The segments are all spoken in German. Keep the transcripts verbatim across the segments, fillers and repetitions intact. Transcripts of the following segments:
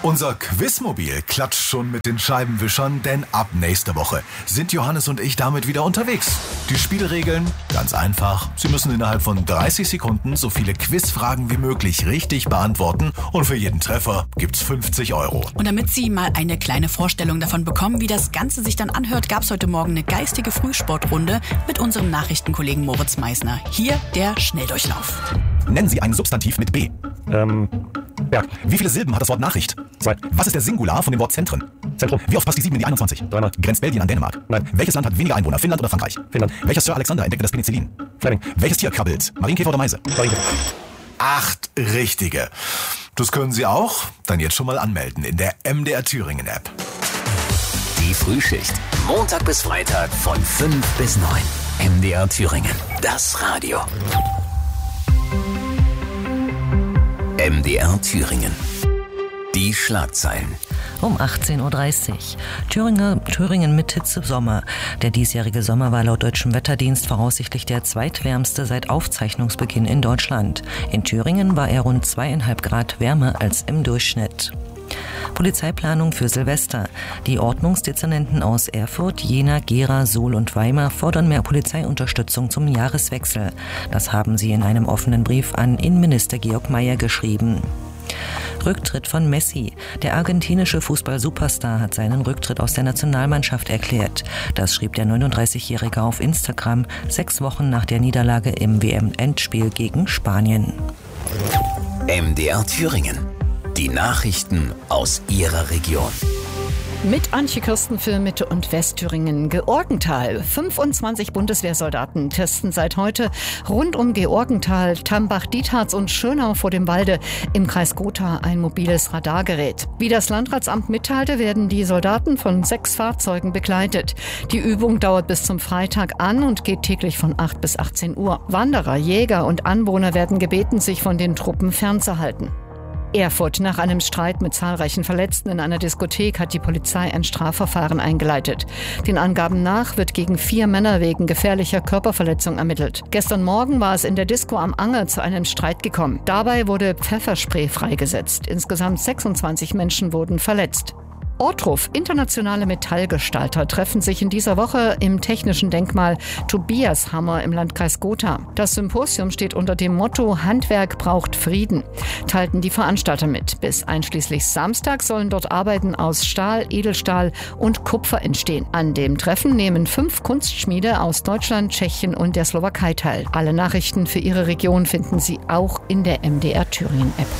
Unser Quizmobil klatscht schon mit den Scheibenwischern, denn ab nächste Woche sind Johannes und ich damit wieder unterwegs. Die Spielregeln? Ganz einfach. Sie müssen innerhalb von dreißig Sekunden so viele Quizfragen wie möglich richtig beantworten und für jeden Treffer gibt's fünfzig Euro. Und damit Sie mal eine kleine Vorstellung davon bekommen, wie das Ganze sich dann anhört, gab's heute Morgen eine geistige Frühsportrunde mit unserem Nachrichtenkollegen Moritz Meisner. Hier der Schnelldurchlauf. Nennen Sie ein Substantiv mit B. Ähm, Berg. Wie viele Silben hat das Wort Nachricht? Zwei. Was ist der Singular von dem Wort Zentren? Zentrum. Wie oft passt die sieben in die einundzwanzig? Dreimal. Grenzt Belgien an Dänemark? Nein. Welches Land hat weniger Einwohner, Finnland oder Frankreich? Finnland. Welcher Sir Alexander entdeckte das Penicillin? Fleming. Welches Tier krabbelt? Marienkäfer oder Meise? Marienkäfer. Acht richtige. Das können Sie auch dann jetzt schon mal anmelden in der M D R Thüringen App. Die Frühschicht. Montag bis Freitag von fünf bis neun. M D R Thüringen. Das Radio. M D R Thüringen. Die Schlagzeilen. Um achtzehn Uhr dreißig. Thüringer, Thüringen mit Hitzesommer. Der diesjährige Sommer war laut Deutschem Wetterdienst voraussichtlich der zweitwärmste seit Aufzeichnungsbeginn in Deutschland. In Thüringen war er rund zweieinhalb Grad wärmer als im Durchschnitt. Polizeiplanung für Silvester. Die Ordnungsdezernenten aus Erfurt, Jena, Gera, Suhl und Weimar fordern mehr Polizeiunterstützung zum Jahreswechsel. Das haben sie in einem offenen Brief an Innenminister Georg Mayer geschrieben. Rücktritt von Messi. Der argentinische Fußball-Superstar hat seinen Rücktritt aus der Nationalmannschaft erklärt. Das schrieb der neununddreißigjährige auf Instagram, sechs Wochen nach der Niederlage im W M-Endspiel gegen Spanien. M D R Thüringen. Die Nachrichten aus Ihrer Region. Mit Antje Kirsten für Mitte- und Westthüringen. Georgenthal. fünfundzwanzig Bundeswehrsoldaten testen seit heute rund um Georgenthal, Tambach, Dietharz und Schönau vor dem Walde im Kreis Gotha ein mobiles Radargerät. Wie das Landratsamt mitteilte, werden die Soldaten von sechs Fahrzeugen begleitet. Die Übung dauert bis zum Freitag an und geht täglich von acht bis achtzehn Uhr. Wanderer, Jäger und Anwohner werden gebeten, sich von den Truppen fernzuhalten. Erfurt. Nach einem Streit mit zahlreichen Verletzten in einer Diskothek hat die Polizei ein Strafverfahren eingeleitet. Den Angaben nach wird gegen vier Männer wegen gefährlicher Körperverletzung ermittelt. Gestern Morgen war es in der Disco am Anger zu einem Streit gekommen. Dabei wurde Pfefferspray freigesetzt. Insgesamt sechsundzwanzig Menschen wurden verletzt. Ortruf. Internationale Metallgestalter treffen sich in dieser Woche im technischen Denkmal Tobiashammer im Landkreis Gotha. Das Symposium steht unter dem Motto Handwerk braucht Frieden, teilten die Veranstalter mit. Bis einschließlich Samstag sollen dort Arbeiten aus Stahl, Edelstahl und Kupfer entstehen. An dem Treffen nehmen fünf Kunstschmiede aus Deutschland, Tschechien und der Slowakei teil. Alle Nachrichten für Ihre Region finden Sie auch in der M D R Thüringen App.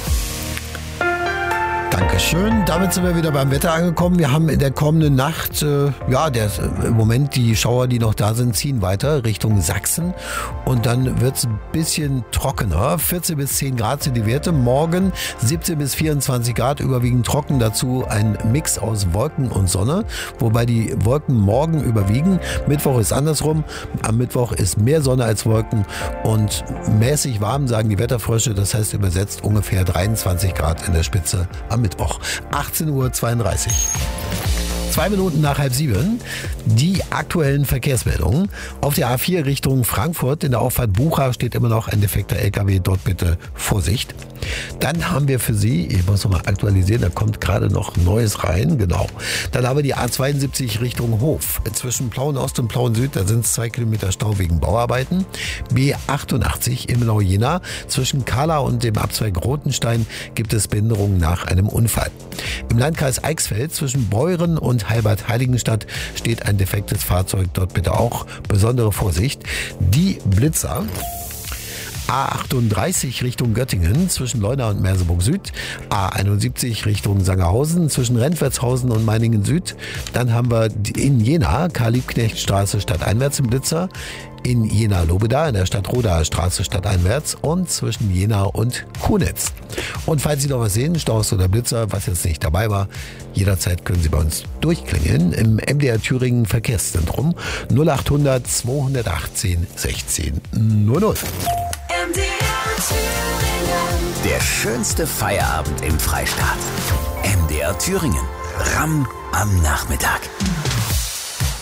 Dankeschön. Damit sind wir wieder beim Wetter angekommen. Wir haben in der kommenden Nacht, äh, ja, der, im Moment die Schauer, die noch da sind, ziehen weiter Richtung Sachsen. Und dann wird es ein bisschen trockener. vierzehn bis zehn Grad sind die Werte. Morgen siebzehn bis vierundzwanzig Grad, überwiegend trocken. Dazu ein Mix aus Wolken und Sonne, wobei die Wolken morgen überwiegen. Mittwoch ist andersrum. Am Mittwoch ist mehr Sonne als Wolken und mäßig warm, sagen die Wetterfrösche. Das heißt übersetzt ungefähr dreiundzwanzig Grad in der Spitze am Mittwoch. achtzehn Uhr zweiunddreißig. Zwei Minuten nach halb sieben. Die aktuellen Verkehrsmeldungen. Auf der A vier Richtung Frankfurt in der Auffahrt Bucha steht immer noch ein defekter L K W. Dort bitte Vorsicht. Dann haben wir für Sie, ich muss nochmal aktualisieren, da kommt gerade noch Neues rein, genau. Dann haben wir die A zweiundsiebzig Richtung Hof. Zwischen Plauen Ost und Plauen Süd, da sind es zwei Kilometer Stau wegen Bauarbeiten. B achtundachtzig Ilmenau-Jena. Zwischen Kala und dem Abzweig Rotenstein gibt es Behinderungen nach einem Unfall. Im Landkreis Eichsfeld zwischen Beuren und Halbert-Heiligenstadt steht ein defektes Fahrzeug. Dort bitte auch besondere Vorsicht. Die Blitzer. A achtunddreißig Richtung Göttingen zwischen Leuna und Merseburg Süd, A einundsiebzig Richtung Sangerhausen zwischen Rentwertshausen und Meiningen Süd. Dann haben wir in Jena Karl-Liebknecht-Straße stadteinwärts im Blitzer, in Jena-Lobeda in der Stadt-Rodaer Straße stadteinwärts und zwischen Jena und Kunitz. Und falls Sie noch was sehen, Staus oder Blitzer, was jetzt nicht dabei war, jederzeit können Sie bei uns durchklingeln im M D R Thüringen Verkehrszentrum null achthundert zweihundertachtzehn sechzehn null null. M D R Thüringen. Der schönste Feierabend im Freistaat. M D R Thüringen. R A M am Nachmittag.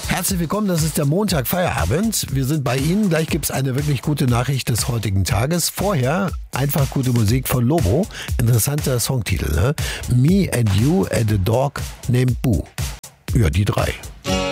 Herzlich willkommen, das ist der Montag Feierabend. Wir sind bei Ihnen. Gleich gibt es eine wirklich gute Nachricht des heutigen Tages. Vorher einfach gute Musik von Lobo. Interessanter Songtitel, ne? Me and You and a Dog Named Boo. Ja, die drei.